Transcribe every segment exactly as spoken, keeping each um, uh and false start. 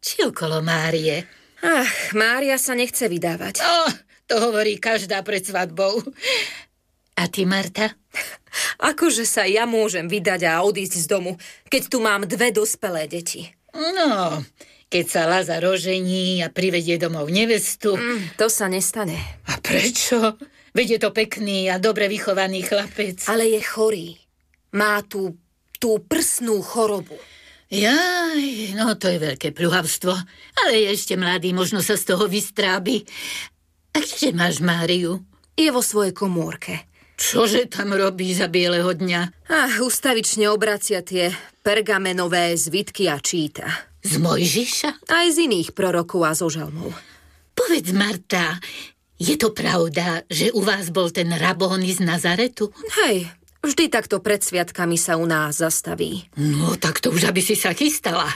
či okolo Márie? Ach, Mária sa nechce vydávať. Oh, to hovorí každá pred svadbou. A ty, Marta? Akože sa ja môžem vydať a odísť z domu, keď tu mám dve dospelé deti? No, keď sa Lazar ožení a privedie domov nevestu. Mm, to sa nestane. A prečo? Veď je to pekný a dobre vychovaný chlapec. Ale je chorý. Má tú, tú prsnú chorobu. Jaj, no to je veľké pľuhavstvo. Ale je ešte mladý, možno sa z toho vystrábi. A kdeže máš Máriu? Je vo svojej komórke. Čože tam robí za bieleho dňa? Ach, ustavične obracia tie pergamenové zvitky a číta. Z Mojžiša? Aj z iných prorokov a zo žalmov. Povedz, Marta, je to pravda, že u vás bol ten Rabóny z Nazaretu? Hej, vždy takto pred sviatkami sa u nás zastaví. No, tak to už aby si sa chystala.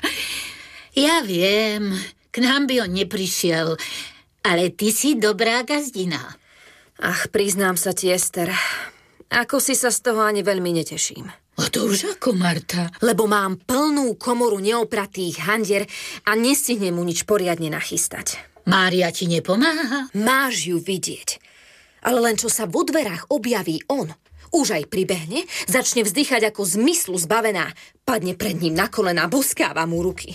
Ja viem, k nám by on neprišiel, ale ty si dobrá gazdina. Ach, priznám sa ti, Ester, ako si sa z toho ani veľmi neteším. A to už ako, Marta? Lebo mám plnú komoru neopratých handier a nestihnem mu nič poriadne nachystať. Mária ti nepomáha? Máš ju vidieť. Ale len čo sa vo dverách objaví on, už aj pribehne, začne vzdychať ako zmyslu zbavená, padne pred ním na kolená, boskáva mu ruky.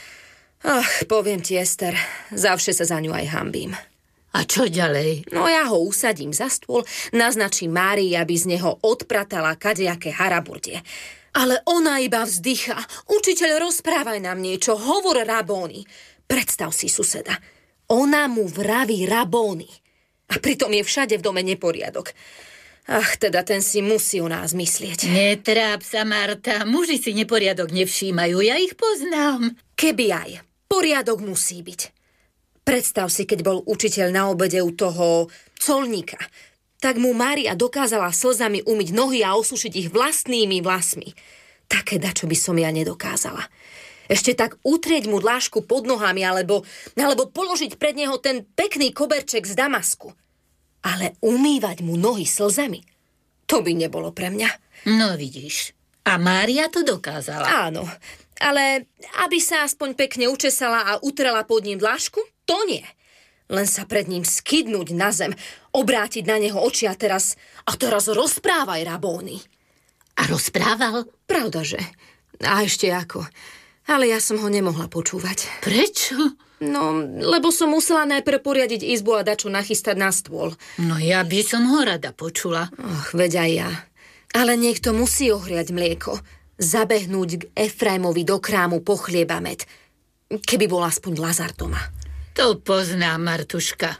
Ach, poviem ti, Ester, zavše sa za ňu aj hanbím. A čo ďalej? No ja ho usadím za stôl, naznačím Márii, aby z neho odpratala kadejaké haraburdie. Ale ona iba vzdychá. Učiteľ, rozprávaj nám niečo, hovor Rabóny. Predstav si, suseda. Ona mu vraví Rabóny. A pritom je všade v dome neporiadok. Ach, teda ten si musí o nás myslieť. Netráp sa, Marta. Muži si neporiadok nevšímajú, ja ich poznám. Keby aj. Poriadok musí byť. Predstav si, keď bol učiteľ na obede u toho colníka. Tak mu Mária dokázala slzami umyť nohy a osušiť ich vlastnými vlasmi. Také dačo by som ja nedokázala. Ešte tak utrieť mu dlášku pod nohami alebo, alebo položiť pred neho ten pekný koberček z damasku. Ale umývať mu nohy slzami, to by nebolo pre mňa. No vidíš, a Mária to dokázala. Áno, ale aby sa aspoň pekne učesala a utrela pod ním dlášku, to nie. Len sa pred ním skydnúť na zem, obrátiť na neho oči a teraz, a teraz rozprávaj, Rabóny. A rozprával? Pravdaže. A ešte ako. Ale ja som ho nemohla počúvať. Prečo? No, lebo som musela najprv poriadiť izbu a dačo nachystať na stôl. No ja by som ho rada počula. Och, veď aj ja. Ale niekto musí ohriať mlieko. Zabehnúť k Efraimovi do krámu po chlieba med. Keby bol aspoň Lazar doma. To poznám, Martuška.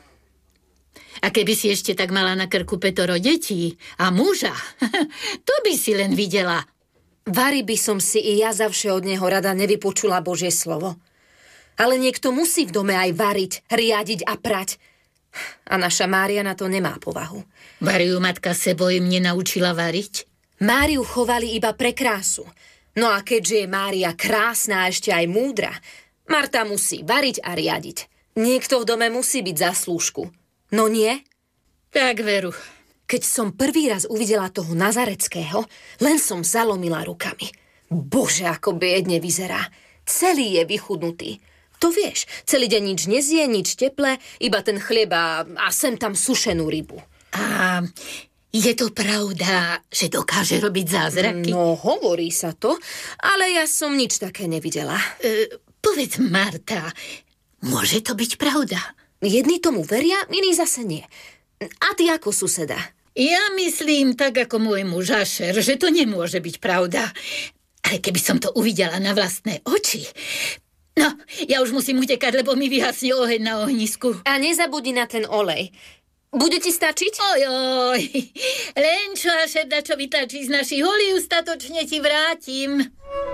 A keby si ešte tak mala na krku pätoro detí a muža, to by si len videla. Vary by som si i ja zavše od neho rada nevypočula Božie slovo. Ale niekto musí v dome aj variť, riadiť a prať. A naša Mária na to nemá povahu. Variu matka sebou im nenaučila variť? Máriu chovali iba pre krásu. No a keďže je Mária krásna a ešte aj múdra, Marta musí variť a riadiť. Niekto v dome musí byť za slúžku. No nie? Tak veru. Keď som prvý raz uvidela toho Nazareckého, len som zalomila rukami. Bože, ako biedne vyzerá. Celý je vychudnutý. To vieš, celý deň nič nezie, nič teplé, iba ten chleba a sem tam sušenú rybu. A je to pravda, že dokáže robiť zázraky? No, hovorí sa to, ale ja som nič také nevidela. E, povedz, Marta, môže to byť pravda? Jedni tomu veria, iní zase nie. A ty ako, suseda? Ja myslím tak ako môj muž Ašer, že to nemôže byť pravda. Ale keby som to uvidela na vlastné oči... No, ja už musím utekať, lebo mi vyhasne oheň na ohnisku. A nezabudni na ten olej. Bude ti stačiť? Ojoj, len čo Ašer dačo vytačí z našich olív, statočne ti vrátim.